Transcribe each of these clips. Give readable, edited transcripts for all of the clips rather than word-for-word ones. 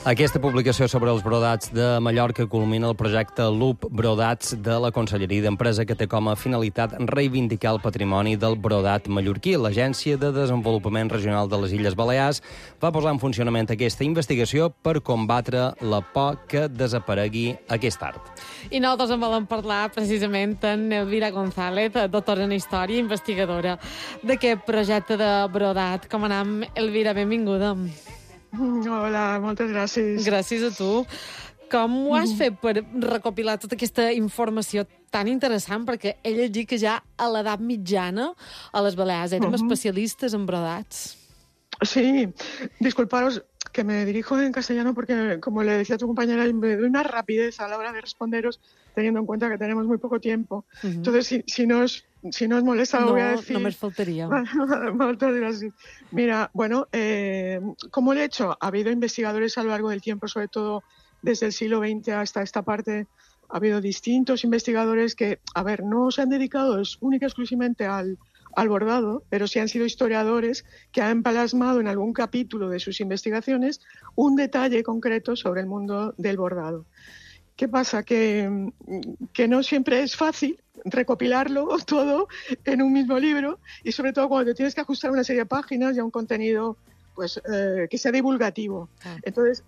Aquesta publicació sobre els brodats de Mallorca culmina el projecte Loop Brodats de la Conselleria d'Empresa, que té com a finalitat reivindicar el patrimoni del brodat mallorquí. L'Agència de Desenvolupament Regional de les Illes Balears va posar en funcionament aquesta investigació per combatre la por que desaparegui aquest art. I nosaltres en volem parlar precisament amb Elvira González, doctora en Història, investigadora d'aquest projecte de brodat. Com anem, Elvira? Benvinguda. Hola, moltes gràcies. Gràcies a tu. Com ho has fet per recopilar tota aquesta informació tan interessant? Perquè he llegit que ja a l'edat mitjana a les Balears érem especialistes en brodats. Sí, disculparos que me dirijo en castellano porque, como le decía a tu compañera, me doy una rapidez a la hora de responderos, teniendo en cuenta que tenemos muy poco tiempo. Entonces, si no os molesta, lo voy a decir. No me faltaría. Muchas gracias. Mira, bueno, como le he hecho, ha habido investigadores a lo largo del tiempo, sobre todo desde el siglo XX hasta esta parte, ha habido distintos investigadores que, no se han dedicado única y exclusivamente al bordado, pero sí han sido historiadores que han plasmado en algún capítulo de sus investigaciones un detalle concreto sobre el mundo del bordado. ¿Qué pasa? Que no siempre es fácil recopilarlo todo en un mismo libro, y sobre todo cuando te tienes que ajustar a una serie de páginas y a un contenido que sea divulgativo. Entonces,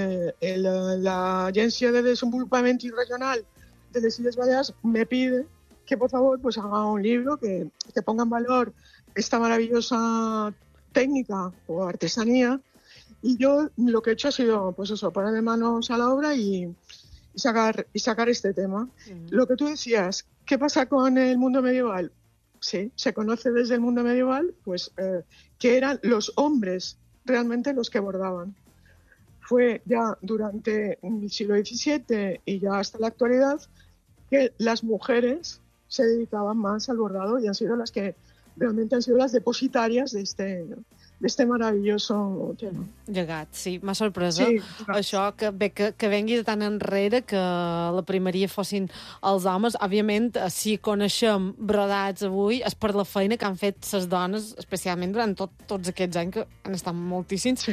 la Agencia de Desenvolupament Regional de les Illes Balears me pide que por favor haga un libro que ponga en valor esta maravillosa técnica o artesanía, y yo lo que he hecho ha sido ponerme manos a la obra y sacar este tema. Lo que tú decías, ¿qué pasa con el mundo medieval? Sí, se conoce desde el mundo medieval que eran los hombres realmente los que bordaban. Fue ya durante el siglo XVII y ya hasta la actualidad que las mujeres se dedicaban más al bordado y han sido las que realmente han sido las depositàries d'este meravelloso tema. Llegat, sí. M'ha sorpresa això, que vengui de tant enrere, que la primeria fossin els homes. Òbviament, si coneixem brodats avui, és per la feina que han fet les dones, especialment durant tots aquests anys, que han estat moltíssims,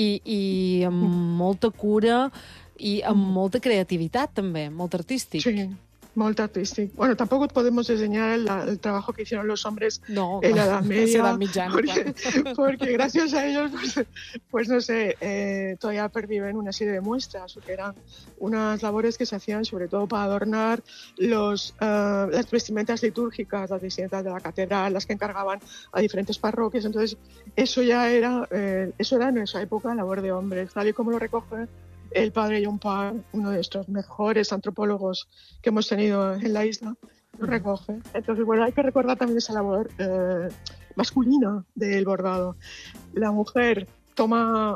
i amb molta cura i amb molta creativitat, també, molt artístic. Sí. Muy artístico. Bueno, tampoco podemos desdeñar el trabajo que hicieron los hombres en la Edad Media, porque gracias a ellos, pues no sé, todavía perviven una serie de muestras, que eran unas labores que se hacían sobre todo para adornar las vestimentas litúrgicas, las vestimentas de la catedral, las que encargaban a diferentes parroquias. Entonces, eso era en esa época labor de hombres, tal y como lo recoge el padre John Parr, uno de nuestros mejores antropólogos que hemos tenido en la isla, lo recoge. Entonces, hay que recordar también esa labor masculina del bordado. La mujer toma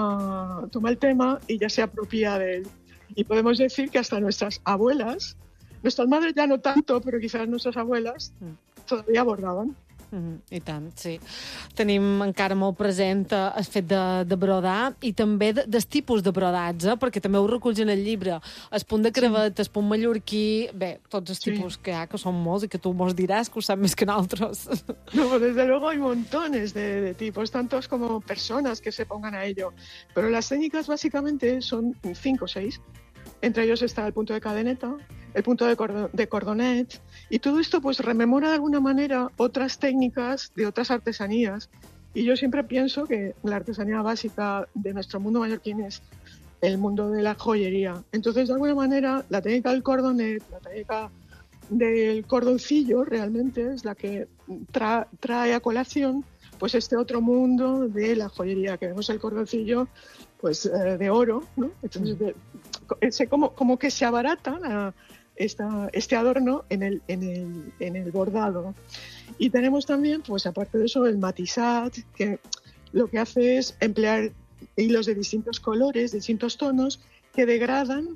el tema y ya se apropia de él. Y podemos decir que hasta nuestras abuelas, nuestras madres ya no tanto, pero quizás nuestras abuelas todavía bordaban. I tant, sí. Tenim encara molt present el fet de brodar i també del tipus de brodats, perquè també ho reculls en el llibre. El punt de crevet, el punt mallorquí, tots els tipus que hi ha, que són molts, i que tu mos diràs que ho sap més que nosaltres. No, desde luego hay montones de tipos, tantos como personas que se pongan a ello. Pero las técnicas básicamente son 5 o 6. Entre ellos está el punto de cadeneta, el punto de cordonet, y todo esto rememora de alguna manera otras técnicas de otras artesanías. Y yo siempre pienso que la artesanía básica de nuestro mundo mallorquín es el mundo de la joyería. Entonces, de alguna manera, la técnica del cordonet, la técnica del cordoncillo realmente es la que trae a colación este otro mundo de la joyería, que vemos el cordoncillo de oro, ¿no? Entonces, como que se abarata este adorno en el bordado. Y tenemos también, aparte de eso, el matissat, que lo que hace es emplear hilos de distintos colores, distintos tonos, que degradan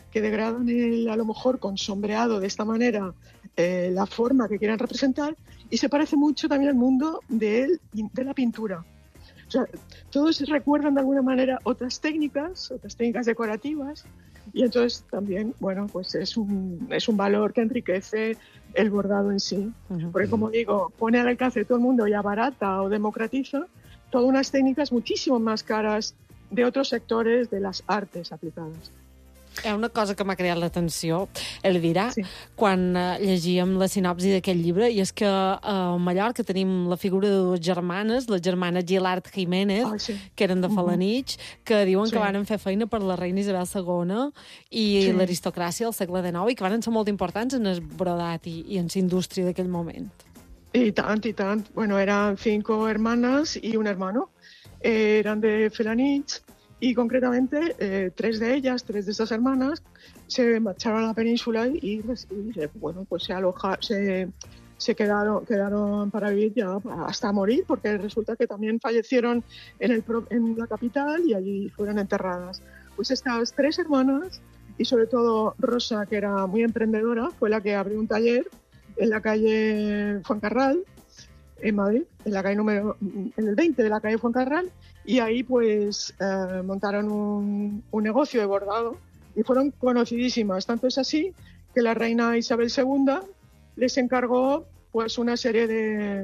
a lo mejor con sombreado de esta manera la forma que quieran representar, y se parece mucho también al mundo de la pintura. O sea, todos recuerdan de alguna manera otras técnicas decorativas, y entonces también, es un valor que enriquece el bordado en sí. Porque, como digo, pone al alcance de todo el mundo y abarata o democratiza todas unas técnicas muchísimo más caras de otros sectores de las artes aplicadas. Hi ha una cosa que m'ha creat l'atenció, Elvira, Sí. quan llegíem la sinopsi d'aquest llibre, i és que a Mallorca tenim la figura de dues germanes, la germana Gilard Jiménez, Sí. que eren de Felanitx, que diuen Sí. que van fer feina per la reina Isabel II i Sí. l'aristocràcia al segle XIX, i que van ser molt importants en el brodat i en la indústria d'aquell moment. Y tant. Bueno, eran 5 hermanas y un hermano. Eran de Felanitx y concretamente 3 de ellas, 3 de estas hermanas, se marcharon a la península y bueno, pues se quedaron para vivir ya hasta morir, porque resulta que también fallecieron en la capital y allí fueron enterradas. Pues estas 3 hermanas, y sobre todo Rosa, que era muy emprendedora, fue la que abrió un taller en la calle Fuencarral, en Madrid, en el 20 de la calle Fuencarral, y ahí pues montaron un negocio de bordado y fueron conocidísimas. Tanto es así que la reina Isabel II les encargó pues una serie de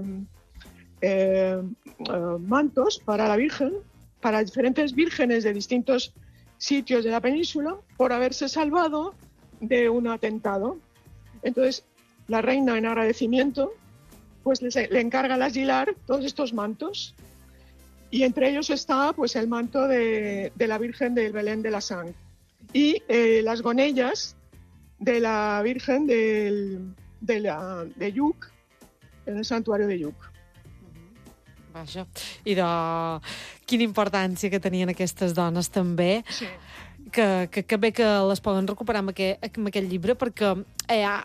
mantos para la Virgen, para diferentes vírgenes de distintos sitios de la península, por haberse salvado de un atentado. Entonces, la reina, en agradecimiento, pues le encarga a las Gilard todos estos mantos. Y entre ellos está pues el manto de la Virgen del Belén de la Sang y las gonellas de la Virgen de Lluc, en el santuario de Lluc. Vaja. I de quina importància que tenien aquestes dones també, Sí. que bé que les poden recuperar amb aquest llibre, perquè hi ha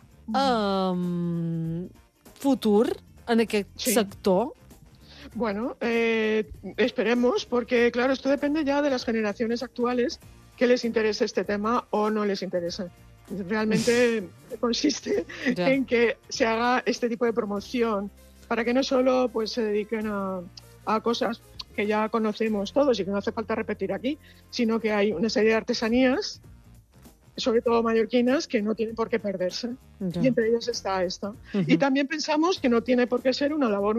futur en aquest sector. Bueno, esperemos, porque claro, esto depende ya de las generaciones actuales, que les interese este tema o no les interesa. Realmente consiste en que se haga este tipo de promoción, para que no solo pues se dediquen a cosas que ya conocemos todos y que no hace falta repetir aquí, sino que hay una serie de artesanías, sobre todo mallorquinas, que no tienen por qué perderse. Y entre ellas está esta. Y también pensamos que no tiene por qué ser una labor